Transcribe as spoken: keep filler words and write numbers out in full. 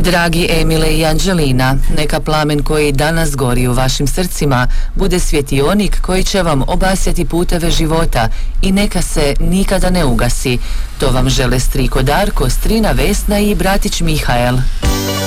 Dragi Emile i Anđelina, neka plamen koji danas gori u vašim srcima bude svjetionik koji će vam obasjati puteve života i neka se nikada ne ugasi. To vam žele striko Darko, strina Vesna i bratić Mihael.